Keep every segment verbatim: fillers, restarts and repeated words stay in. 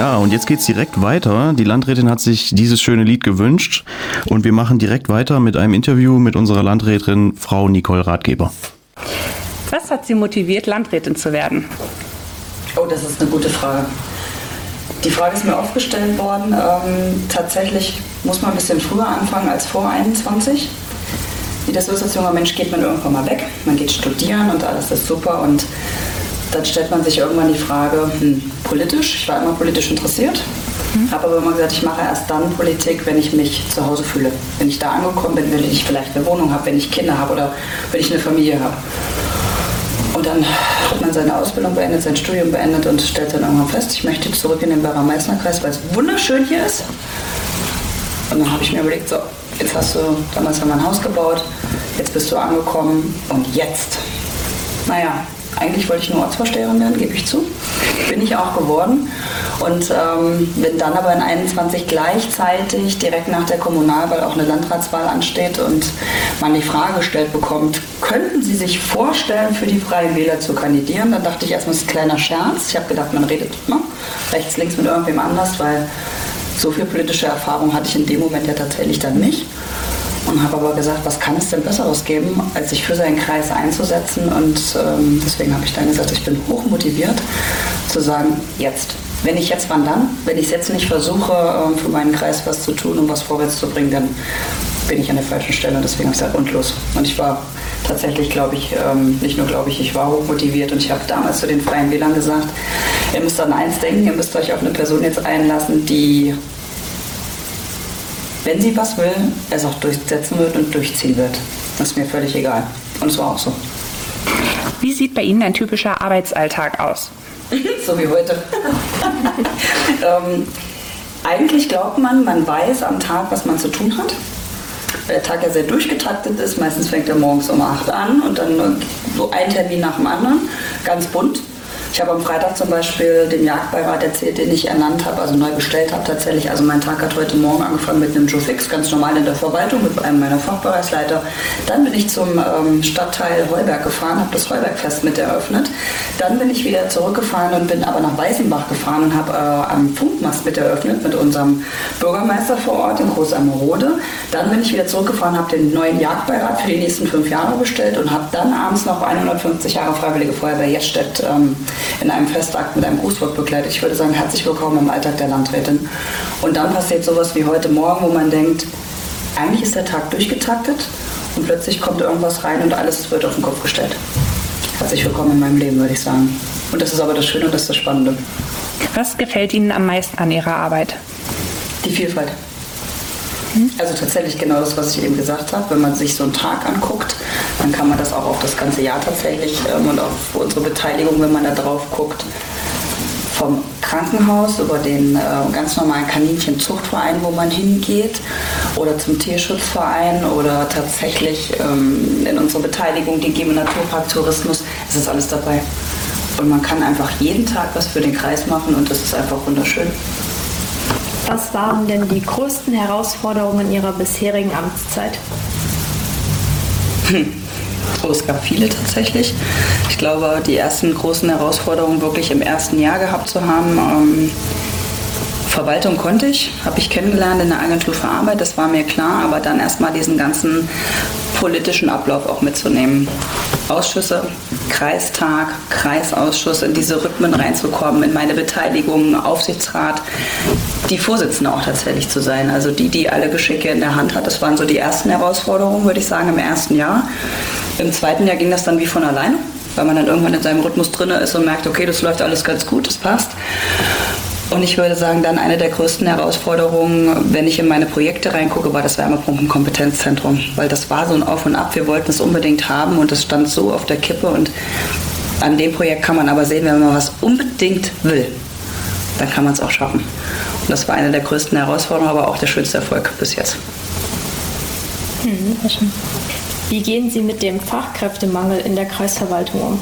Ja, und jetzt geht's direkt weiter. Die Landrätin hat sich dieses schöne Lied gewünscht und wir machen direkt weiter mit einem Interview mit unserer Landrätin Frau Nicole Ratgeber. Was hat Sie motiviert, Landrätin zu werden? Oh, das ist eine gute Frage. Die Frage ist mir oft gestellt worden. Ähm, tatsächlich muss man ein bisschen früher anfangen als vor einundzwanzig. Wie das so ist als junger Mensch, geht man irgendwann mal weg. Man geht studieren und alles ist super. Und dann stellt man sich irgendwann die Frage, hm, politisch, ich war immer politisch interessiert, mhm. habe aber immer gesagt, ich mache erst dann Politik, wenn ich mich zu Hause fühle. Wenn ich da angekommen bin, wenn ich vielleicht eine Wohnung habe, wenn ich Kinder habe oder wenn ich eine Familie habe. Und dann hat man seine Ausbildung beendet, sein Studium beendet und stellt dann irgendwann fest, ich möchte zurück in den Werra-Meißner-Kreis, weil es wunderschön hier ist. Und dann habe ich mir überlegt, so, jetzt hast du, damals haben wir ein Haus gebaut, jetzt bist du angekommen und jetzt. Naja, eigentlich wollte ich nur Ortsvorsteherin werden, gebe ich zu. Bin ich auch geworden. Und ähm, wenn dann aber in einundzwanzig gleichzeitig direkt nach der Kommunalwahl auch eine Landratswahl ansteht und man die Frage gestellt bekommt, könnten Sie sich vorstellen, für die Freien Wähler zu kandidieren? Dann dachte ich erstmal, das ist ein kleiner Scherz. Ich habe gedacht, man redet ne? rechts, links mit irgendwem anders, weil so viel politische Erfahrung hatte ich in dem Moment ja tatsächlich dann nicht. Und habe aber gesagt, was kann es denn Besseres geben, als sich für seinen Kreis einzusetzen. Und ähm, deswegen habe ich dann gesagt, ich bin hochmotiviert zu sagen, jetzt. Wenn ich jetzt, wann dann? Wenn ich es jetzt nicht versuche, ähm, für meinen Kreis was zu tun, um was vorwärts zu bringen, dann bin ich an der falschen Stelle. Und deswegen habe ich gesagt, und los. Und ich war tatsächlich, glaube ich, ähm, nicht nur glaube ich, ich war hochmotiviert. Und ich habe damals zu den Freien Wählern gesagt, ihr müsst an eins denken, ihr müsst euch auf eine Person jetzt einlassen, die, wenn sie was will, es auch durchsetzen wird und durchziehen wird. Das ist mir völlig egal. Und es war auch so. Wie sieht bei Ihnen ein typischer Arbeitsalltag aus? So wie heute. ähm, eigentlich glaubt man, man weiß am Tag, was man zu tun hat. Weil der Tag ja sehr durchgetaktet ist. Meistens fängt er morgens um acht an und dann so ein Termin nach dem anderen. Ganz bunt. Ich habe am Freitag zum Beispiel den Jagdbeirat erzählt, den ich ernannt habe, also neu bestellt habe tatsächlich. Also mein Tag hat heute Morgen angefangen mit einem Joe Fix, ganz normal in der Verwaltung mit einem meiner Fachbereichsleiter. Dann bin ich zum ähm, Stadtteil Heuberg gefahren, habe das Heubergfest mit eröffnet. Dann bin ich wieder zurückgefahren und bin aber nach Weißenbach gefahren und habe äh, am Funkmast mit eröffnet mit unserem Bürgermeister vor Ort in Großammerode. Dann bin ich wieder zurückgefahren, habe den neuen Jagdbeirat für die nächsten fünf Jahre bestellt und habe dann abends noch hundertfünfzig Jahre Freiwillige Feuerwehr Jettstedt ähm, in einem Festakt mit einem Grußwort begleitet. Ich würde sagen, herzlich willkommen im Alltag der Landrätin. Und dann passiert sowas wie heute Morgen, wo man denkt, eigentlich ist der Tag durchgetaktet und plötzlich kommt irgendwas rein und alles wird auf den Kopf gestellt. Herzlich willkommen in meinem Leben, würde ich sagen. Und das ist aber das Schöne und das ist das Spannende. Was gefällt Ihnen am meisten an Ihrer Arbeit? Die Vielfalt. Also tatsächlich genau das, was ich eben gesagt habe. Wenn man sich so einen Tag anguckt, dann kann man das auch auf das ganze Jahr tatsächlich ähm, und auf unsere Beteiligung, wenn man da drauf guckt, vom Krankenhaus über den äh, ganz normalen Kaninchenzuchtverein, wo man hingeht, oder zum Tierschutzverein oder tatsächlich ähm, in unsere Beteiligung, die G E M Naturpark Tourismus, es ist alles dabei. Und man kann einfach jeden Tag was für den Kreis machen und das ist einfach wunderschön. Was waren denn die größten Herausforderungen Ihrer bisherigen Amtszeit? Hm. Oh, es gab viele tatsächlich. Ich glaube, die ersten großen Herausforderungen wirklich im ersten Jahr gehabt zu haben. Ähm, Verwaltung konnte ich, habe ich kennengelernt in der Agentur für Arbeit, das war mir klar, aber dann erstmal diesen ganzen politischen Ablauf auch mitzunehmen. Ausschüsse, Kreistag, Kreisausschuss, in diese Rhythmen reinzukommen, in meine Beteiligung, Aufsichtsrat, die Vorsitzende auch tatsächlich zu sein, also die, die alle Geschicke in der Hand hat. Das waren so die ersten Herausforderungen, würde ich sagen, im ersten Jahr. Im zweiten Jahr ging das dann wie von alleine, weil man dann irgendwann in seinem Rhythmus drin ist und merkt, okay, das läuft alles ganz gut, das passt. Und ich würde sagen, dann eine der größten Herausforderungen, wenn ich in meine Projekte reingucke, war das Wärmepumpen-Kompetenzzentrum. Weil das war so ein Auf und Ab, wir wollten es unbedingt haben und es stand so auf der Kippe. Und an dem Projekt kann man aber sehen, wenn man was unbedingt will, dann kann man es auch schaffen. Und das war eine der größten Herausforderungen, aber auch der schönste Erfolg bis jetzt. Hm, sehr schön. Wie gehen Sie mit dem Fachkräftemangel in der Kreisverwaltung um?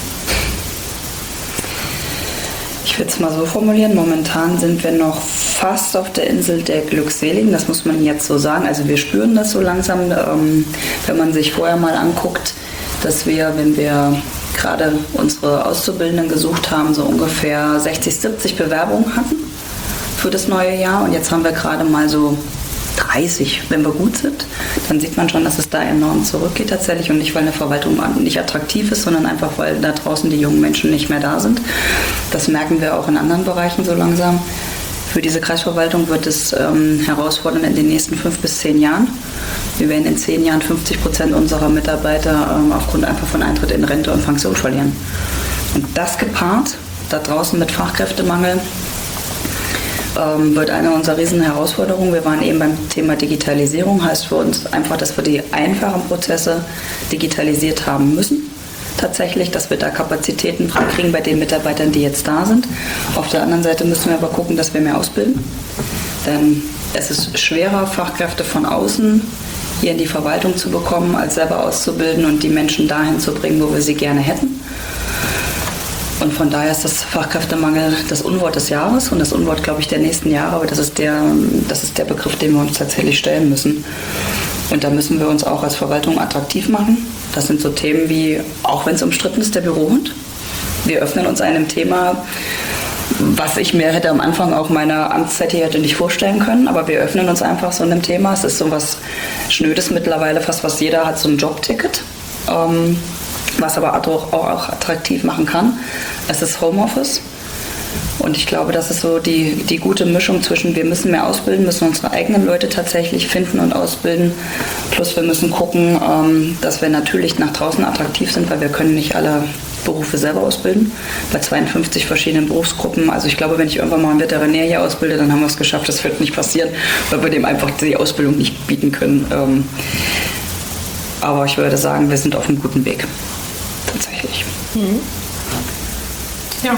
Ich würde es mal so formulieren, momentan sind wir noch fast auf der Insel der Glückseligen, das muss man jetzt so sagen. Also wir spüren das so langsam, ähm, wenn man sich vorher mal anguckt, dass wir, wenn wir gerade unsere Auszubildenden gesucht haben, so ungefähr sechzig, siebzig Bewerbungen hatten. für das neue Jahr und jetzt haben wir gerade mal so dreißig, wenn wir gut sind, dann sieht man schon, dass es da enorm zurückgeht tatsächlich und nicht, weil eine Verwaltung nicht attraktiv ist, sondern einfach, weil da draußen die jungen Menschen nicht mehr da sind. Das merken wir auch in anderen Bereichen so langsam. Für diese Kreisverwaltung wird es ähm, herausfordernd in den nächsten fünf bis zehn Jahren. Wir werden in zehn Jahren fünfzig Prozent unserer Mitarbeiter ähm, aufgrund einfach von Eintritt in Rente und Pension verlieren. Und das gepaart, da draußen mit Fachkräftemangel, ähm, wird eine unserer riesen Herausforderungen. Wir waren eben beim Thema Digitalisierung, heißt für uns einfach, dass wir die einfachen Prozesse digitalisiert haben müssen. Tatsächlich, dass wir da Kapazitäten frei kriegen bei den Mitarbeitern, die jetzt da sind. Auf der anderen Seite müssen wir aber gucken, dass wir mehr ausbilden. Denn es ist schwerer, Fachkräfte von außen hier in die Verwaltung zu bekommen, als selber auszubilden und die Menschen dahin zu bringen, wo wir sie gerne hätten. Und von daher ist das Fachkräftemangel das Unwort des Jahres und das Unwort, glaube ich, der nächsten Jahre. Aber das ist der, das ist der Begriff, den wir uns tatsächlich stellen müssen. Und da müssen wir uns auch als Verwaltung attraktiv machen. Das sind so Themen wie, auch wenn es umstritten ist, der Bürohund. Wir öffnen uns einem Thema, was ich mir hätte am Anfang auch meiner Amtszeit hier hätte nicht vorstellen können. Aber wir öffnen uns einfach so einem Thema. Es ist so was Schnödes mittlerweile, fast was jeder hat, so ein Jobticket. Ähm, was aber auch, auch attraktiv machen kann. Es ist Homeoffice und ich glaube, das ist so die, die gute Mischung zwischen wir müssen mehr ausbilden, müssen unsere eigenen Leute tatsächlich finden und ausbilden, plus wir müssen gucken, ähm, dass wir natürlich nach draußen attraktiv sind, weil wir können nicht alle Berufe selber ausbilden, bei zweiundfünfzig verschiedenen Berufsgruppen. Also ich glaube, wenn ich irgendwann mal einen Veterinär hier ausbilde, dann haben wir es geschafft, das wird nicht passieren, weil wir dem einfach die Ausbildung nicht bieten können. Ähm, aber ich würde sagen, wir sind auf einem guten Weg. Tatsächlich. Mhm. Ja.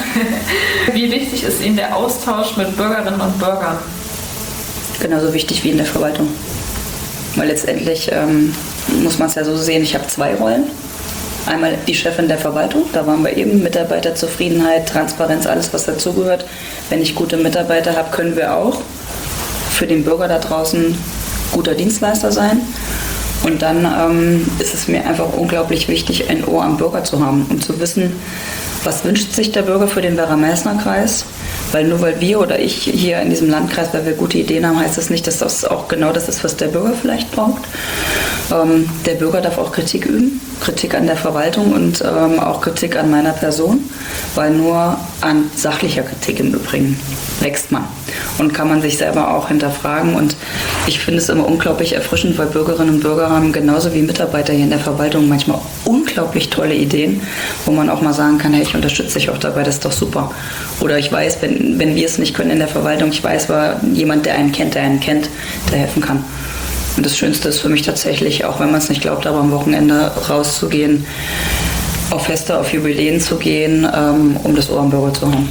Wie wichtig ist Ihnen der Austausch mit Bürgerinnen und Bürgern? Genauso wichtig wie in der Verwaltung. Weil letztendlich ähm, muss man es ja so sehen, ich habe zwei Rollen. Einmal die Chefin der Verwaltung, da waren wir eben, Mitarbeiterzufriedenheit, Transparenz, alles was dazugehört. Wenn ich gute Mitarbeiter habe, können wir auch für den Bürger da draußen guter Dienstleister sein. Und dann ähm, ist es mir einfach unglaublich wichtig, ein Ohr am Bürger zu haben und zu wissen, was wünscht sich der Bürger für den Werra-Meißner-Kreis. Weil nur weil wir oder ich hier in diesem Landkreis, weil wir gute Ideen haben, heißt das nicht, dass das auch genau das ist, was der Bürger vielleicht braucht. Ähm, der Bürger darf auch Kritik üben, Kritik an der Verwaltung und ähm, auch Kritik an meiner Person, weil nur an sachlicher Kritik im Übrigen wächst man und kann man sich selber auch hinterfragen. Und ich finde es immer unglaublich erfrischend, weil Bürgerinnen und Bürger haben genauso wie Mitarbeiter hier in der Verwaltung manchmal unglaublich tolle Ideen, wo man auch mal sagen kann, hey, ich unterstütze dich auch dabei, das ist doch super. Oder ich weiß, wenn, wenn wir es nicht können in der Verwaltung, ich weiß, war jemand, der einen kennt, der einen kennt, der helfen kann. Und das Schönste ist für mich tatsächlich, auch wenn man es nicht glaubt, aber am Wochenende rauszugehen, auf Feste, auf Jubiläen zu gehen, ähm, um das Ohr am Bürger zu haben.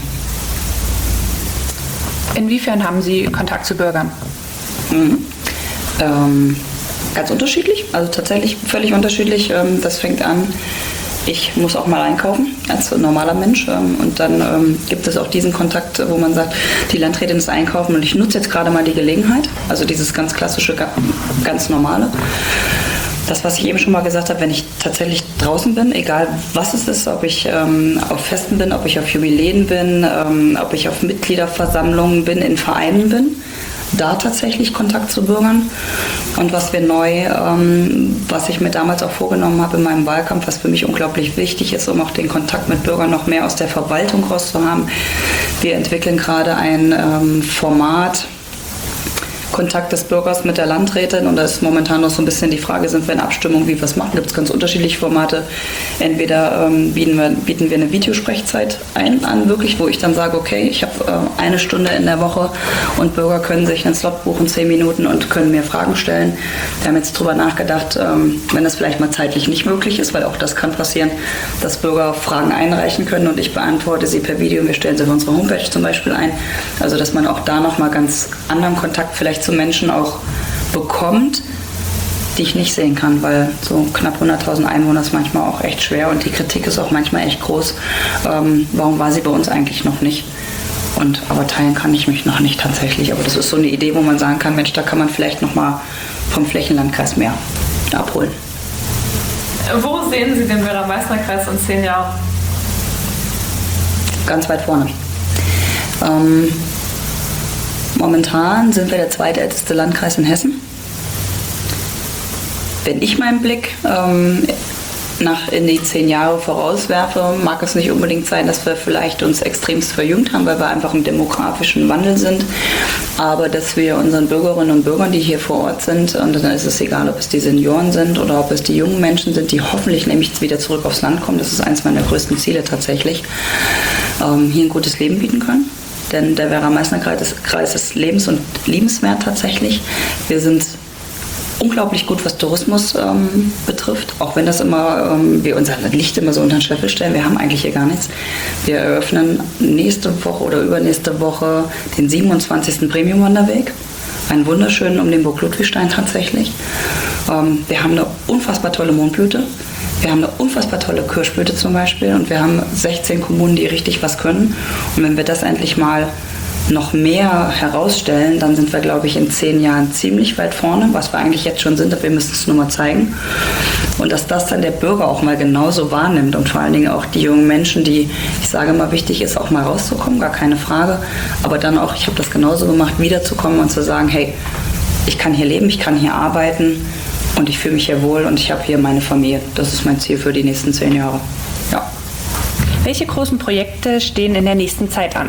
Inwiefern haben Sie Kontakt zu Bürgern? Mhm. Ähm, ganz unterschiedlich, also tatsächlich völlig unterschiedlich. Ähm, das fängt an, ich muss auch mal einkaufen als normaler Mensch ähm, und dann ähm, gibt es auch diesen Kontakt, wo man sagt, die Landrätin ist einkaufen und ich nutze jetzt gerade mal die Gelegenheit, also dieses ganz klassische, ganz normale. Das, was ich eben schon mal gesagt habe, wenn ich tatsächlich draußen bin, egal was es ist, ob ich ähm, auf Festen bin, ob ich auf Jubiläen bin, ähm, ob ich auf Mitgliederversammlungen bin, in Vereinen bin, da tatsächlich Kontakt zu Bürgern. Und was wir neu, ähm, was ich mir damals auch vorgenommen habe in meinem Wahlkampf, was für mich unglaublich wichtig ist, um auch den Kontakt mit Bürgern noch mehr aus der Verwaltung rauszuhaben. Wir entwickeln gerade ein ähm, Format, Kontakt des Bürgers mit der Landrätin, und da ist momentan noch so ein bisschen die Frage, sind wir in Abstimmung, wie wir es machen. Da gibt es ganz unterschiedliche Formate. Entweder ähm, bieten, wir, bieten wir eine Videosprechzeit ein, an, wirklich, wo ich dann sage, okay, ich habe äh, eine Stunde in der Woche und Bürger können sich einen Slot buchen, zehn Minuten, und können mir Fragen stellen. Wir haben jetzt drüber nachgedacht, ähm, wenn das vielleicht mal zeitlich nicht möglich ist, weil auch das kann passieren, dass Bürger Fragen einreichen können und ich beantworte sie per Video und wir stellen sie auf unsere Homepage zum Beispiel ein. Also dass man auch da nochmal ganz anderen Kontakt vielleicht zu Menschen auch bekommt, die ich nicht sehen kann, weil so knapp hunderttausend Einwohner ist manchmal auch echt schwer und die Kritik ist auch manchmal echt groß. Ähm, warum war sie bei uns eigentlich noch nicht? Und, aber teilen kann ich mich noch nicht tatsächlich. Aber das ist so eine Idee, wo man sagen kann, Mensch, da kann man vielleicht noch mal vom Flächenlandkreis mehr abholen. Wo sehen Sie den Werra-Meißner-Kreis in zehn Jahren? Ganz weit vorne. Ähm, Momentan sind wir der zweitälteste Landkreis in Hessen. Wenn ich meinen Blick ähm, nach in die zehn Jahre vorauswerfe, mag es nicht unbedingt sein, dass wir vielleicht uns extremst verjüngt haben, weil wir einfach im demografischen Wandel sind, aber dass wir unseren Bürgerinnen und Bürgern, die hier vor Ort sind, und dann ist es egal, ob es die Senioren sind oder ob es die jungen Menschen sind, die hoffentlich nämlich wieder zurück aufs Land kommen, das ist eines meiner größten Ziele tatsächlich, ähm, hier ein gutes Leben bieten können. Denn der Werra-Meißner-Kreis ist lebens- und liebenswert tatsächlich. Wir sind unglaublich gut, was Tourismus ähm, betrifft, auch wenn das immer, ähm, wir unser Licht immer so unter den Scheffel stellen, wir haben eigentlich hier gar nichts. Wir eröffnen nächste Woche oder übernächste Woche den siebenundzwanzigsten Premium-Wanderweg, einen wunderschönen um den Burg Ludwigstein tatsächlich. Ähm, wir haben eine unfassbar tolle Mondblüte, wir haben eine unfassbar tolle Kirschblüte zum Beispiel und wir haben sechzehn Kommunen, die richtig was können, und wenn wir das endlich mal noch mehr herausstellen, dann sind wir, glaube ich, in zehn Jahren ziemlich weit vorne, was wir eigentlich jetzt schon sind, aber wir müssen es nur mal zeigen. Und dass das dann der Bürger auch mal genauso wahrnimmt und vor allen Dingen auch die jungen Menschen, die, ich sage immer, wichtig ist, auch mal rauszukommen, gar keine Frage, aber dann auch, ich habe das genauso gemacht, wiederzukommen und zu sagen, hey, ich kann hier leben, ich kann hier arbeiten und ich fühle mich hier wohl und ich habe hier meine Familie. Das ist mein Ziel für die nächsten zehn Jahre. Ja. Welche großen Projekte stehen in der nächsten Zeit an?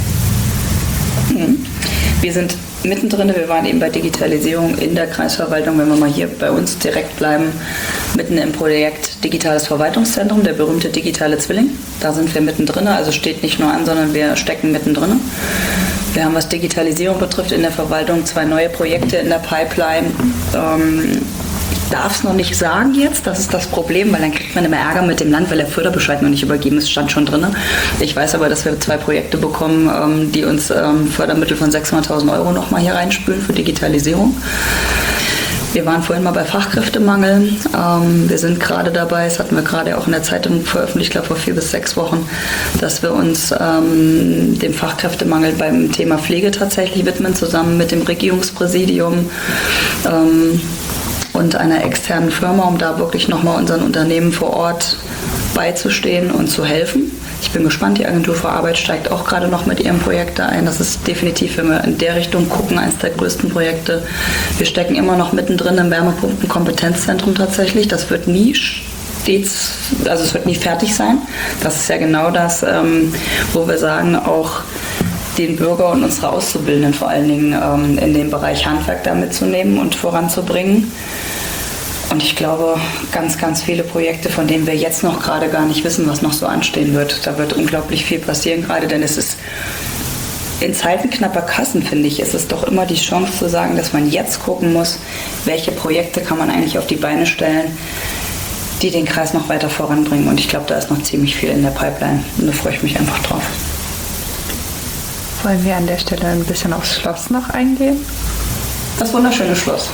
Wir sind mittendrin, wir waren eben bei Digitalisierung in der Kreisverwaltung, wenn wir mal hier bei uns direkt bleiben, mitten im Projekt Digitales Verwaltungszentrum, der berühmte digitale Zwilling. Da sind wir mittendrin, also steht nicht nur an, sondern wir stecken mittendrin. Wir haben, was Digitalisierung betrifft, in der Verwaltung zwei neue Projekte in der Pipeline. Ähm, Ich darf es noch nicht sagen jetzt, das ist das Problem, weil dann kriegt man immer Ärger mit dem Land, weil der Förderbescheid noch nicht übergeben ist, stand schon drin. Ich weiß aber, dass wir zwei Projekte bekommen, ähm, die uns ähm, Fördermittel von sechshunderttausend Euro nochmal hier reinspülen für Digitalisierung. Wir waren vorhin mal bei Fachkräftemangel. Ähm, wir sind gerade dabei, das hatten wir gerade auch in der Zeitung veröffentlicht, ich glaube vor vier bis sechs Wochen, dass wir uns ähm, dem Fachkräftemangel beim Thema Pflege tatsächlich widmen, zusammen mit dem Regierungspräsidium. Ähm, und einer externen Firma, um da wirklich nochmal unseren Unternehmen vor Ort beizustehen und zu helfen. Ich bin gespannt, die Agentur für Arbeit steigt auch gerade noch mit ihrem Projekt da ein. Das ist definitiv, wenn wir in der Richtung gucken, eines der größten Projekte. Wir stecken immer noch mittendrin im Wärmepumpen-Kompetenzzentrum tatsächlich. Das wird nie stets, also es wird nie fertig sein. Das ist ja genau das, ähm, wo wir sagen, auch den Bürger und unsere Auszubildenden vor allen Dingen ähm, in den Bereich Handwerk da mitzunehmen und voranzubringen. Und ich glaube, ganz, ganz viele Projekte, von denen wir jetzt noch gerade gar nicht wissen, was noch so anstehen wird. Da wird unglaublich viel passieren gerade, denn es ist in Zeiten knapper Kassen, finde ich, ist es doch immer die Chance zu sagen, dass man jetzt gucken muss, welche Projekte kann man eigentlich auf die Beine stellen, die den Kreis noch weiter voranbringen. Und ich glaube, da ist noch ziemlich viel in der Pipeline. Und da freue ich mich einfach drauf. Wollen wir an der Stelle ein bisschen aufs Schloss noch eingehen? Das wunderschöne Schloss.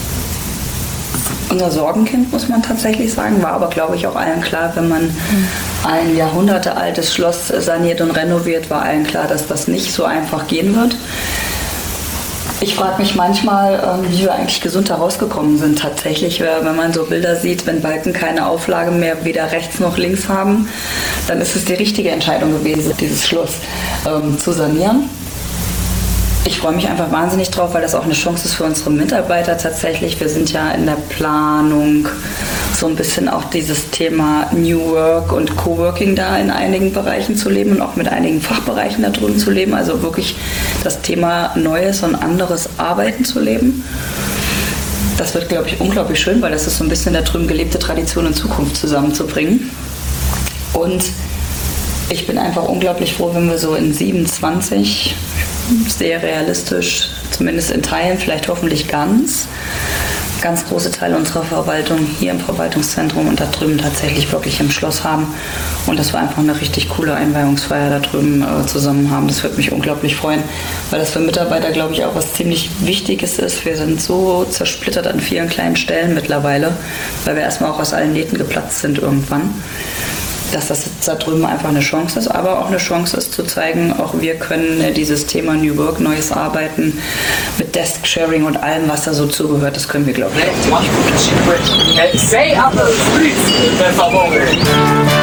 Unser Sorgenkind, muss man tatsächlich sagen, war aber, glaube ich, auch allen klar, wenn man ein jahrhundertealtes Schloss saniert und renoviert, war allen klar, dass das nicht so einfach gehen wird. Ich frage mich manchmal, wie wir eigentlich gesund herausgekommen sind tatsächlich, wenn man so Bilder sieht, wenn Balken keine Auflage mehr weder rechts noch links haben, dann ist es die richtige Entscheidung gewesen, dieses Schloss ähm, zu sanieren. Ich freue mich einfach wahnsinnig drauf, weil das auch eine Chance ist für unsere Mitarbeiter tatsächlich. Wir sind ja in der Planung, so ein bisschen auch dieses Thema New Work und Coworking da in einigen Bereichen zu leben und auch mit einigen Fachbereichen da drüben zu leben. Also wirklich das Thema neues und anderes Arbeiten zu leben. Das wird, glaube ich, unglaublich schön, weil das ist so ein bisschen da drüben gelebte Tradition und Zukunft zusammenzubringen. Und ich bin einfach unglaublich froh, wenn wir so in siebenundzwanzig, sehr realistisch, zumindest in Teilen, vielleicht hoffentlich ganz, ganz große Teile unserer Verwaltung hier im Verwaltungszentrum und da drüben tatsächlich wirklich im Schloss haben und dass wir einfach eine richtig coole Einweihungsfeier da drüben äh, zusammen haben. Das würde mich unglaublich freuen, weil das für Mitarbeiter, glaube ich, auch was ziemlich Wichtiges ist. Wir sind so zersplittert an vielen kleinen Stellen mittlerweile, weil wir erstmal auch aus allen Nähten geplatzt sind irgendwann. Dass das jetzt da drüben einfach eine Chance ist, aber auch eine Chance ist zu zeigen, auch wir können dieses Thema New Work, neues Arbeiten mit Desk-Sharing und allem, was da so zugehört, das können wir, glaube ich, auch.